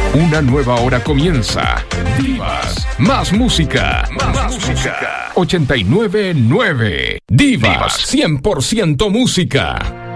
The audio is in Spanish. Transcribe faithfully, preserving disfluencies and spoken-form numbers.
Una nueva hora comienza. Divas, más música, más, más música. ochenta y nueve punto nueve. Divas, cien por ciento música.